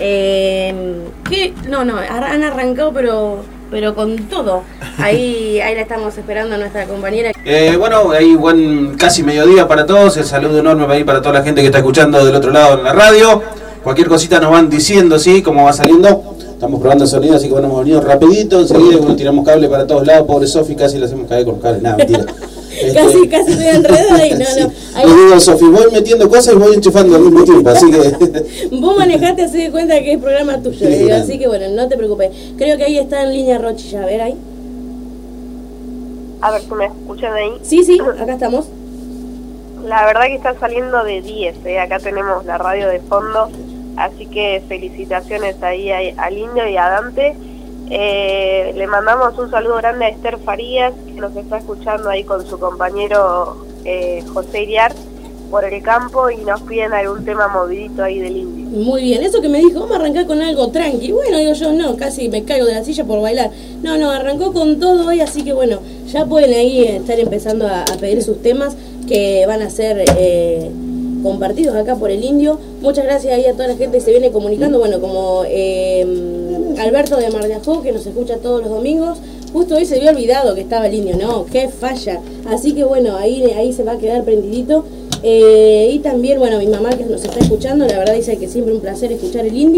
Que no, han arrancado pero con todo. Ahí la estamos esperando a nuestra compañera. Bueno, ahí casi mediodía para todos. El saludo enorme ahí para toda la gente que está escuchando del otro lado en la radio. Cualquier cosita nos van diciendo, sí, cómo va saliendo. Estamos probando sonido, así que bueno, hemos venido rapidito. Enseguida tiramos cable para todos lados. Pobre Sofi, casi le hacemos caer con cable. Nada, mentira. Casi estoy enredada y no. Le digo, Sofi, voy metiendo cosas y voy enchufando al mismo tiempo, así que... Vos manejate, así de cuenta que es programa tuyo, sí, así que bueno, no te preocupes. Creo que ahí está en línea Rochi, a ver ahí. A ver si me escuchan ahí. Sí, acá estamos. La verdad que está saliendo de 10, acá tenemos la radio de fondo, así que felicitaciones ahí al Indio y a Dante. Le mandamos un saludo grande a Esther Farías, que nos está escuchando ahí con su compañero José Iriar por el campo y nos piden algún tema movidito ahí del Indio. Muy bien, eso que me dijo, vamos a arrancar con algo tranqui. Bueno, digo yo, no, casi me caigo de la silla por bailar. No, arrancó con todo hoy, así que bueno, ya pueden ahí estar empezando a pedir sus temas que van a ser compartidos acá por el Indio. Muchas gracias ahí a toda la gente que se viene comunicando, bueno, como Alberto de Mar de Ajó, que nos escucha todos los domingos. Justo hoy se había olvidado que estaba el Indio, ¿no? ¡Qué falla! Así que bueno, ahí se va a quedar prendidito. Y también, bueno, mi mamá que nos está escuchando, la verdad dice que siempre un placer escuchar el Indio.